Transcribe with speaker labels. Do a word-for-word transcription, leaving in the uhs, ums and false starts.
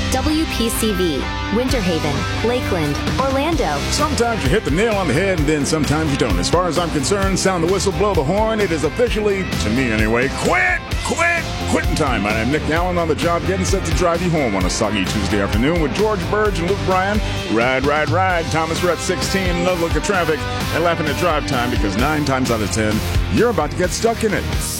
Speaker 1: W P C V, Winter Haven, Lakeland, Orlando.
Speaker 2: Sometimes you hit the nail on the head, and then sometimes you don't. As far as I'm concerned, sound the whistle, blow the horn. It is officially, to me anyway, quit, quit, quitting time. I am Nick Allen on the job, getting set to drive you home on a soggy Tuesday afternoon with George Burge and Luke Bryan. Ride, ride, ride. Thomas Rhett, sixteen, another look at traffic, and laughing at drive time because nine times out of ten, you're about to get stuck in it.